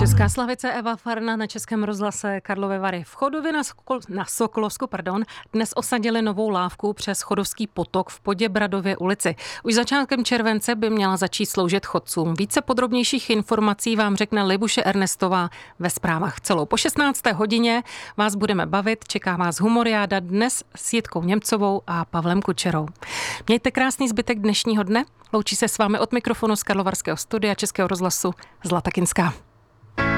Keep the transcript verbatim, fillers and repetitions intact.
Česká slavice Eva Farna na Českém rozhlase Karlovy Vary. V Chodově na, Skol, na Sokolovsku pardon, dnes osadili novou lávku přes Chodovský potok v Poděbradově ulici. Už začátkem července by měla začít sloužit chodcům. Více podrobnějších informací vám řekne Libuše Ernestová ve zprávách. Celou po šestnácté hodině vás budeme bavit. Čeká vás Humoriáda dnes s Jitkou Němcovou a Pavlem Kučerou. Mějte krásný zbytek dnešního dne. Loučí se s vámi od mikrofonu z Karlovarského studia Českého rozhlasu Zlata Kinská.